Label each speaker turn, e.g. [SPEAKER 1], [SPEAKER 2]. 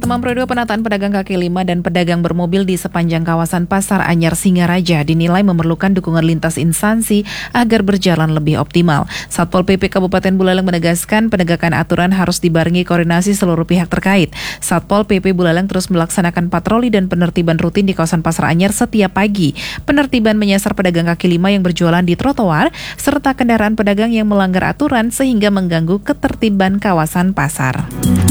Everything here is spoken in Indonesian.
[SPEAKER 1] Pertemuan periode penataan pedagang kaki lima dan pedagang bermobil di sepanjang kawasan Pasar Anyar Singaraja dinilai memerlukan dukungan lintas instansi agar berjalan lebih optimal. Satpol PP Kabupaten Buleleng menegaskan penegakan aturan harus dibarengi koordinasi seluruh pihak terkait. Satpol PP Buleleng terus melaksanakan patroli dan penertiban rutin di kawasan Pasar Anyar setiap pagi. Penertiban menyasar pedagang kaki lima yang berjualan di trotoar serta kendaraan pedagang yang melanggar aturan sehingga mengganggu ketertiban kawasan pasar.